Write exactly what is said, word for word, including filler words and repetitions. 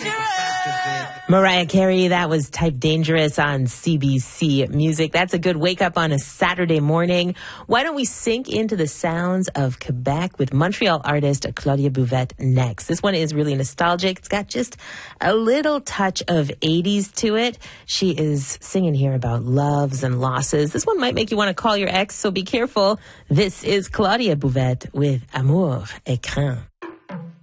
Mariah Carey, that was Type Dangerous on C B C Music. That's a good wake up on a Saturday morning. Why don't we sink into the sounds of Quebec with Montreal artist Claudia Bouvette next. This one is really nostalgic. It's got just a little touch of eighties to it. She is singing here about loves and losses. This one might make you want to call your ex, so be careful. This is Claudia Bouvette with Amour et Crainte.